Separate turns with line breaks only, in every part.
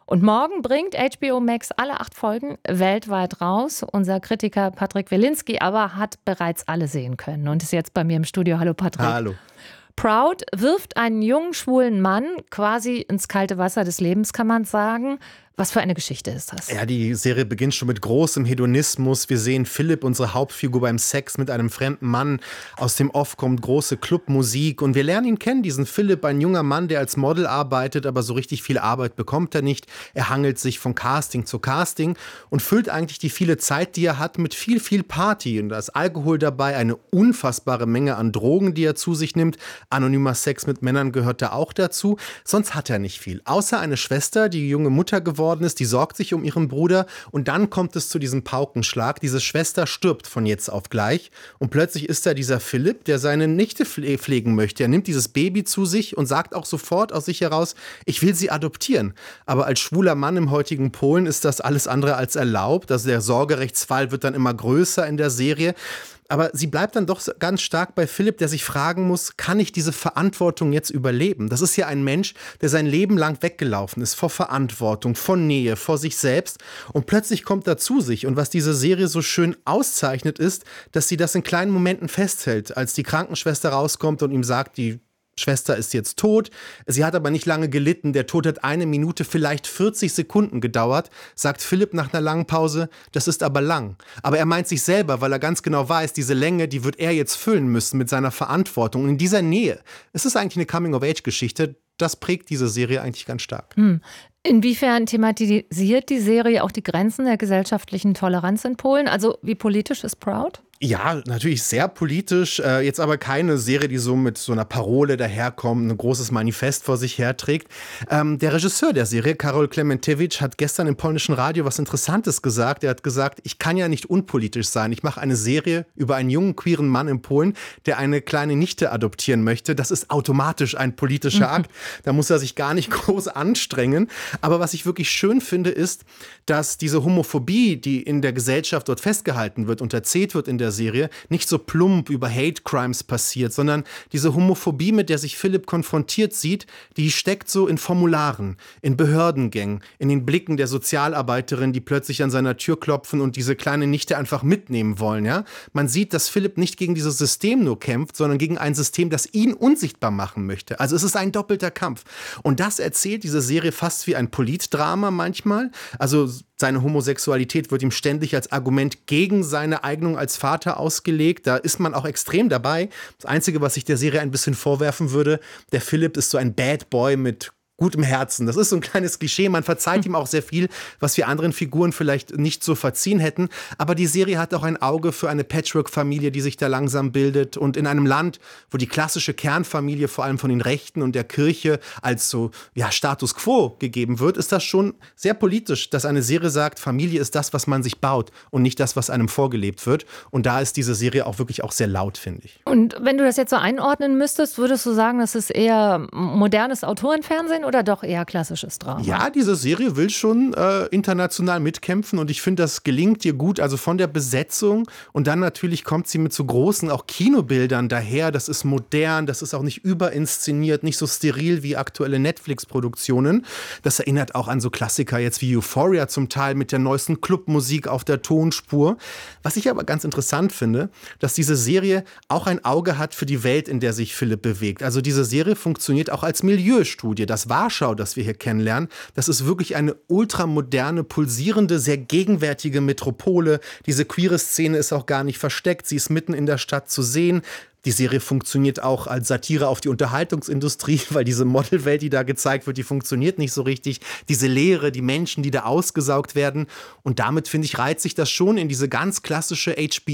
Und morgen bringt HBO Max alle 8 Folgen weltweit raus. Unser Kritiker Patrick Wilinski aber hat bereits alle sehen können und ist jetzt bei mir im Studio. Hallo Patrick.
Hallo.
Proud wirft einen jungen, schwulen Mann quasi ins kalte Wasser des Lebens, kann man sagen. Was für eine Geschichte ist das?
Ja, die Serie beginnt schon mit großem Hedonismus. Wir sehen Philipp, unsere Hauptfigur, beim Sex mit einem fremden Mann. Aus dem Off kommt große Clubmusik und wir lernen ihn kennen, diesen Philipp, ein junger Mann, der als Model arbeitet, aber so richtig viel Arbeit bekommt er nicht. Er hangelt sich von Casting zu Casting und füllt eigentlich die viele Zeit, die er hat, mit viel, viel Party. Und da ist Alkohol dabei, eine unfassbare Menge an Drogen, die er zu sich nimmt. Anonymer Sex mit Männern gehört da auch dazu. Sonst hat er nicht viel. Außer eine Schwester, die junge Mutter geworden ist, die sorgt sich um ihren Bruder und dann kommt es zu diesem Paukenschlag. Diese Schwester stirbt von jetzt auf gleich und plötzlich ist da dieser Philipp, der seine Nichte pflegen möchte. Er nimmt dieses Baby zu sich und sagt auch sofort aus sich heraus, ich will sie adoptieren. Aber als schwuler Mann im heutigen Polen ist das alles andere als erlaubt. Also der Sorgerechtsfall wird dann immer größer in der Serie. Aber sie bleibt dann doch ganz stark bei Philipp, der sich fragen muss, kann ich diese Verantwortung jetzt überleben? Das ist ja ein Mensch, der sein Leben lang weggelaufen ist vor Verantwortung, vor Nähe, vor sich selbst. Und plötzlich kommt er zu sich. Und was diese Serie so schön auszeichnet, ist, dass sie das in kleinen Momenten festhält. Als die Krankenschwester rauskommt und ihm sagt, die Schwester ist jetzt tot. Sie hat aber nicht lange gelitten. Der Tod hat 1 Minute, vielleicht 40 Sekunden gedauert, sagt Philipp nach einer langen Pause, das ist aber lang. Aber er meint sich selber, weil er ganz genau weiß, diese Länge, die wird er jetzt füllen müssen mit seiner Verantwortung. Und in dieser Nähe, es ist eigentlich eine Coming-of-Age-Geschichte, das prägt diese Serie eigentlich ganz stark.
Inwiefern thematisiert die Serie auch die Grenzen der gesellschaftlichen Toleranz in Polen? Also wie politisch ist Proud?
Ja, natürlich sehr politisch, jetzt aber keine Serie, die so mit so einer Parole daherkommt, ein großes Manifest vor sich herträgt. Der Regisseur der Serie, Karol Klementewicz, hat gestern im polnischen Radio was Interessantes gesagt. Er hat gesagt, ich kann ja nicht unpolitisch sein. Ich mache eine Serie über einen jungen, queeren Mann in Polen, der eine kleine Nichte adoptieren möchte. Das ist automatisch ein politischer Akt. Da muss er sich gar nicht groß anstrengen. Aber was ich wirklich schön finde, ist, dass diese Homophobie, die in der Gesellschaft dort festgehalten wird und erzählt wird in der Serie, nicht so plump über Hate Crimes passiert, sondern diese Homophobie, mit der sich Philipp konfrontiert sieht, die steckt so in Formularen, in Behördengängen, in den Blicken der Sozialarbeiterin, die plötzlich an seiner Tür klopfen und diese kleine Nichte einfach mitnehmen wollen. Ja? Man sieht, dass Philipp nicht gegen dieses System nur kämpft, sondern gegen ein System, das ihn unsichtbar machen möchte. Also es ist ein doppelter Kampf. Und das erzählt diese Serie fast wie ein Politdrama manchmal. Also seine Homosexualität wird ihm ständig als Argument gegen seine Eignung als Vater ausgelegt. Da ist man auch extrem dabei. Das Einzige, was ich der Serie ein bisschen vorwerfen würde, der Philipp ist so ein Bad Boy mit gutem Herzen. Das ist so ein kleines Klischee. Man verzeiht ihm auch sehr viel, was wir anderen Figuren vielleicht nicht so verziehen hätten. Aber die Serie hat auch ein Auge für eine Patchwork-Familie, die sich da langsam bildet. Und in einem Land, wo die klassische Kernfamilie vor allem von den Rechten und der Kirche als so Status quo gegeben wird, ist das schon sehr politisch, dass eine Serie sagt, Familie ist das, was man sich baut und nicht das, was einem vorgelebt wird. Und da ist diese Serie auch wirklich auch sehr laut, finde ich.
Und wenn du das jetzt so einordnen müsstest, würdest du sagen, das ist eher modernes Autorenfernsehen oder doch eher klassisches Drama?
Ja, diese Serie will schon international mitkämpfen und ich finde, das gelingt ihr gut. Also von der Besetzung und dann natürlich kommt sie mit so großen auch Kinobildern daher. Das ist modern, das ist auch nicht überinszeniert, nicht so steril wie aktuelle Netflix-Produktionen. Das erinnert auch an so Klassiker jetzt wie Euphoria zum Teil mit der neuesten Clubmusik auf der Tonspur. Was ich aber ganz interessant finde, dass diese Serie auch ein Auge hat für die Welt, in der sich Philipp bewegt. Also diese Serie funktioniert auch als Milieustudie. Das Warschau, das wir hier kennenlernen, das ist wirklich eine ultramoderne, pulsierende, sehr gegenwärtige Metropole. Diese queere Szene ist auch gar nicht versteckt. Sie ist mitten in der Stadt zu sehen. Die Serie funktioniert auch als Satire auf die Unterhaltungsindustrie, weil diese Modelwelt, die da gezeigt wird, die funktioniert nicht so richtig. Diese Leere, die Menschen, die da ausgesaugt werden. Und damit, finde ich, reiht sich das schon in diese ganz klassische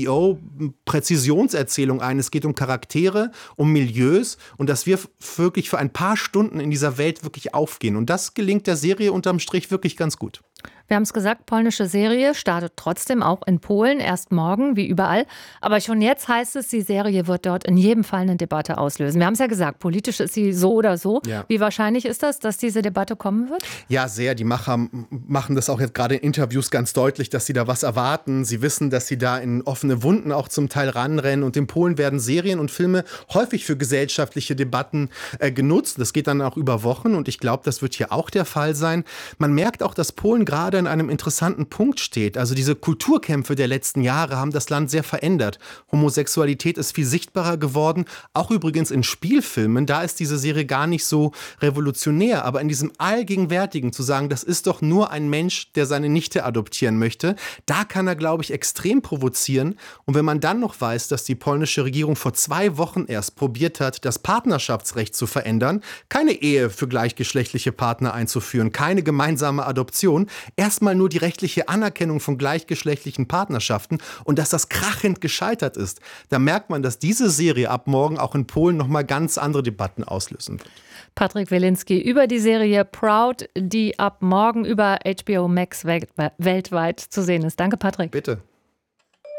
HBO-Präzisionserzählung ein. Es geht um Charaktere, um Milieus und dass wir wirklich für ein paar Stunden in dieser Welt wirklich aufgehen. Und das gelingt der Serie unterm Strich wirklich ganz gut.
Wir haben es gesagt, polnische Serie startet trotzdem auch in Polen, erst morgen, wie überall. Aber schon jetzt heißt es, die Serie wird dort in jedem Fall eine Debatte auslösen. Wir haben es ja gesagt, politisch ist sie so oder so.
Ja.
Wie wahrscheinlich ist das, dass diese Debatte kommen wird?
Ja, sehr. Die Macher machen das auch jetzt gerade in Interviews ganz deutlich, dass sie da was erwarten. Sie wissen, dass sie da in offene Wunden auch zum Teil ranrennen. Und in Polen werden Serien und Filme häufig für gesellschaftliche Debatten genutzt. Das geht dann auch über Wochen und ich glaube, das wird hier auch der Fall sein. Man merkt auch, dass Polen gerade an einem interessanten Punkt steht. Also diese Kulturkämpfe der letzten Jahre haben das Land sehr verändert. Homosexualität ist viel sichtbarer geworden, auch übrigens in Spielfilmen. Da ist diese Serie gar nicht so revolutionär, aber in diesem Allgegenwärtigen zu sagen, das ist doch nur ein Mensch, der seine Nichte adoptieren möchte, da kann er, glaube ich, extrem provozieren. Und wenn man dann noch weiß, dass die polnische Regierung vor 2 Wochen erst probiert hat, das Partnerschaftsrecht zu verändern, keine Ehe für gleichgeschlechtliche Partner einzuführen, keine gemeinsame Adoption, erstmal nur die rechtliche Anerkennung von gleichgeschlechtlichen Partnerschaften und dass das krachend gescheitert ist, da merkt man, dass diese Serie ab morgen auch in Polen nochmal ganz andere Debatten auslösen wird.
Patrick Wilinski über die Serie Proud, die ab morgen über HBO Max weltweit zu sehen ist. Danke, Patrick.
Bitte.